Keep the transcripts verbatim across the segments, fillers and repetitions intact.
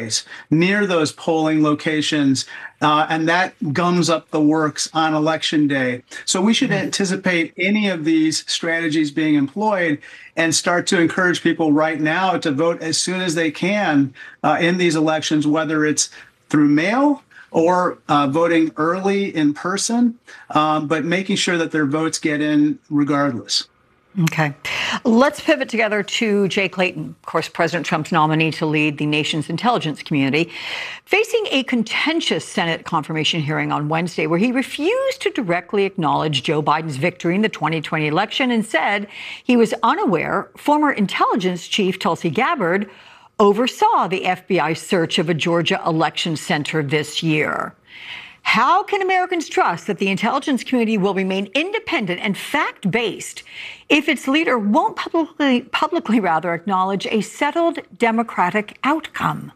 place near those polling locations, uh, and that gums up the works on election day. So we should anticipate any of these strategies being employed and start to encourage people right now to vote as soon as they can uh, in these elections, whether it's through mail or uh, voting early in person, um, but making sure that their votes get in regardless. Okay. Let's pivot together to Jay Clayton, of course, President Trump's nominee to lead the nation's intelligence community, facing a contentious Senate confirmation hearing on Wednesday where he refused to directly acknowledge Joe Biden's victory in the twenty twenty election and said he was unaware former intelligence chief Tulsi Gabbard oversaw the F B I search of a Georgia election center this year. How can Americans trust that the intelligence community will remain independent and fact-based if its leader won't publicly, publicly rather acknowledge a settled democratic outcome?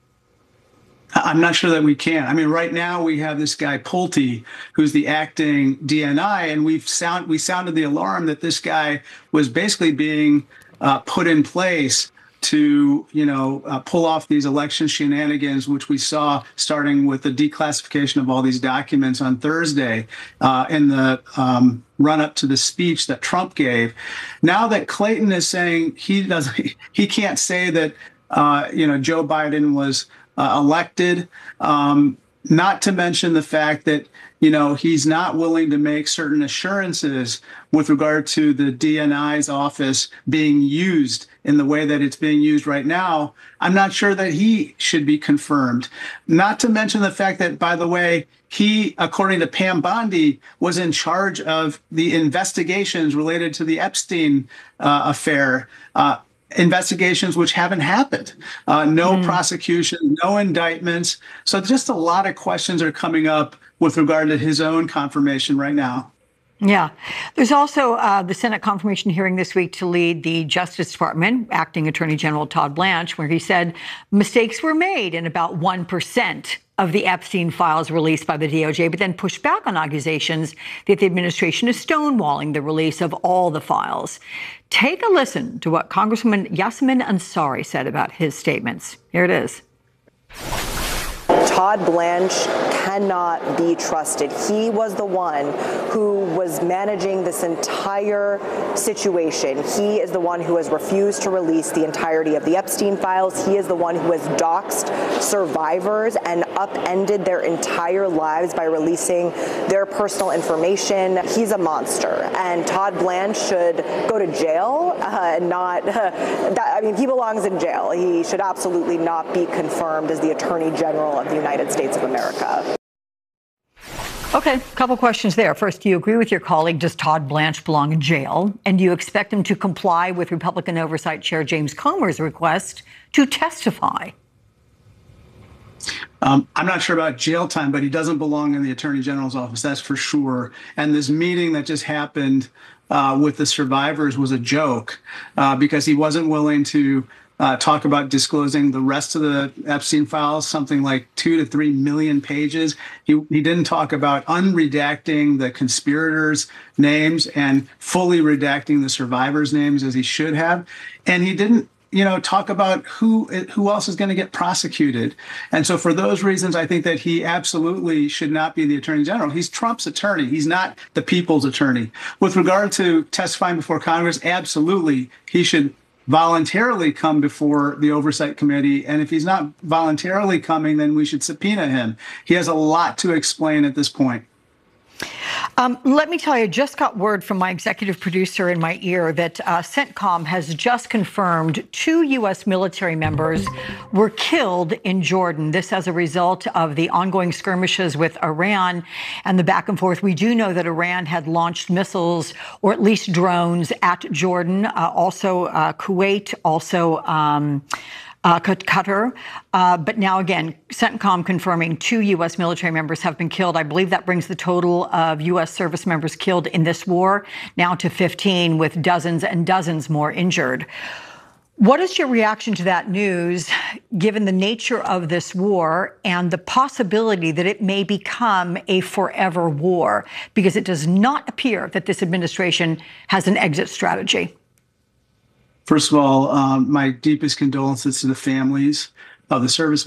I'm not sure that we can. I mean, right now we have this guy Pulte, who's the acting D N I, and we've sound we sounded the alarm that this guy was basically being uh, put in place to, you know, uh, pull off these election shenanigans, which we saw starting with the declassification of all these documents on Thursday uh, in the um, run up to the speech that Trump gave. Now that Clayton is saying he doesn't, he can't say that, uh, you know, Joe Biden was uh, elected, um, not to mention the fact that, you know, he's not willing to make certain assurances with regard to the D N I's office being used in the way that it's being used right now. I'm not sure that he should be confirmed. Not to mention the fact that, by the way, he, according to Pam Bondi, was in charge of the investigations related to the Epstein uh, affair. Uh, investigations which haven't happened, uh, no mm. prosecution, no indictments. So just a lot of questions are coming up with regard to his own confirmation right now. Yeah. There's also uh, the Senate confirmation hearing this week to lead the Justice Department, acting Attorney General Todd Blanche, where he said mistakes were made in about one percent of the Epstein files released by the D O J, but then pushed back on accusations that the administration is stonewalling the release of all the files. Take a listen to what Congresswoman Yasmin Ansari said about his statements. Here it is. Todd Blanche cannot be trusted. He was the one who was managing this entire situation. He is the one who has refused to release the entirety of the Epstein files. He is the one who has doxed survivors and upended their entire lives by releasing their personal information. He's a monster, and Todd Blanche should go to jail uh, and not, uh, that, I mean, he belongs in jail. He should absolutely not be confirmed as the Attorney General of the United States of America. Okay, a couple questions there. First, do you agree with your colleague? Does Todd Blanche belong in jail? And do you expect him to comply with Republican Oversight Chair James Comer's request to testify? Um, I'm not sure about jail time, but he doesn't belong in the Attorney General's office, that's for sure. And this meeting that just happened uh, with the survivors was a joke uh, because he wasn't willing to Uh, talk about disclosing the rest of the Epstein files, something like two to three million pages. He, he didn't talk about unredacting the conspirators' names and fully redacting the survivors' names as he should have. And he didn't, you know, talk about who who else is going to get prosecuted. And so for those reasons, I think that he absolutely should not be the Attorney General. He's Trump's attorney. He's not the people's attorney. With regard to testifying before Congress, absolutely, he should voluntarily come before the Oversight Committee. And if he's not voluntarily coming, then we should subpoena him. He has a lot to explain at this point. Um, let me tell you, just got word from my executive producer in my ear that uh, CENTCOM has just confirmed two U S military members were killed in Jordan. This as a result of the ongoing skirmishes with Iran and the back and forth. We do know that Iran had launched missiles, or at least drones, at Jordan, uh, also uh, Kuwait, also um, Uh, Qatar. Uh, but now again, CENTCOM confirming two U S military members have been killed. I believe that brings the total of U S service members killed in this war now to fifteen, with dozens and dozens more injured. What is your reaction to that news, given the nature of this war and the possibility that it may become a forever war? Because it does not appear that this administration has an exit strategy. First of all, um, my deepest condolences to the families of the service